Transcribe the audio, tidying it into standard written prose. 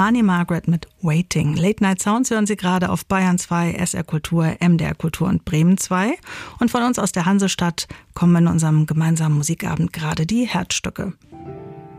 Arnie Margaret mit Waiting. Late Night Sounds hören Sie gerade auf Bayern 2, SR Kultur, MDR Kultur und Bremen 2. Und von uns aus der Hansestadt kommen in unserem gemeinsamen Musikabend gerade die Herzstücke.